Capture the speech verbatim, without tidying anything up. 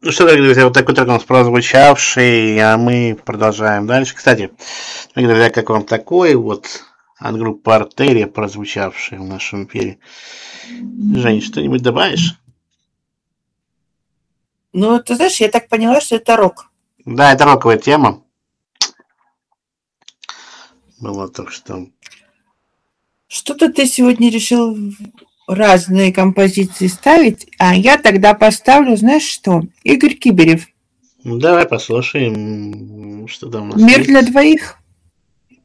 Ну что, дорогие друзья, вот такой трек у нас прозвучавший, а мы продолжаем дальше. Кстати, дорогие друзья, как вам такой вот от группы Артерия прозвучавший в нашем эфире? Жень, что-нибудь добавишь? Ну, ты знаешь, я так поняла, что это рок. Да, это роковая тема. Было то, что... Что-то ты сегодня решил разные композиции ставить, а я тогда поставлю, знаешь что, Игорь Киберев. Давай послушаем, что там у нас «Мир есть. для двоих».